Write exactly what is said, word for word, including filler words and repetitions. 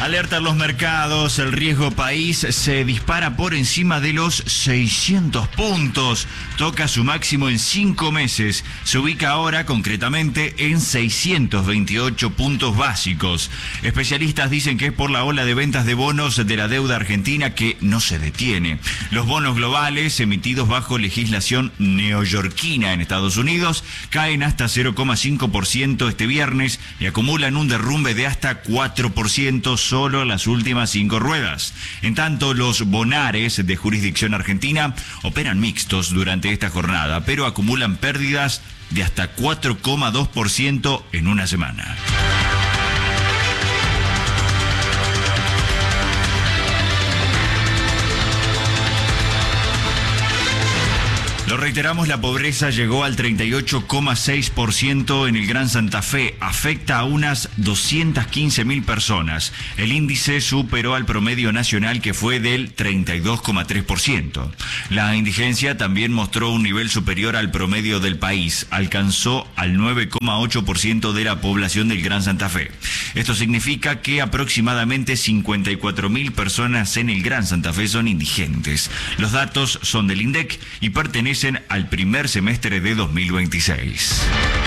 Alertan los mercados, el riesgo país se dispara por encima de los seiscientos puntos. Toca su máximo en cinco meses. Se ubica ahora concretamente en seiscientos veintiocho puntos básicos. Especialistas dicen que es por la ola de ventas de bonos de la deuda argentina que no se detiene. Los bonos globales emitidos bajo legislación neoyorquina en Estados Unidos caen hasta cero coma cinco por ciento este viernes y acumulan un derrumbe de hasta cuatro por ciento solo las últimas cinco ruedas. En tanto, los bonares de jurisdicción argentina operan mixtos durante esta jornada, pero acumulan pérdidas de hasta cuatro coma dos por ciento en una semana. Lo reiteramos, la pobreza llegó al treinta y ocho coma seis por ciento en el Gran Santa Fe. Afecta a unas doscientas quince mil personas. El índice superó al promedio nacional que fue del treinta y dos coma tres por ciento. La indigencia también mostró un nivel superior al promedio del país. Alcanzó al nueve coma ocho por ciento de la población del Gran Santa Fe. Esto significa que aproximadamente cincuenta y cuatro mil personas en el Gran Santa Fe son indigentes. Los datos son del INDEC y pertenecen al primer semestre de dos mil veintiséis.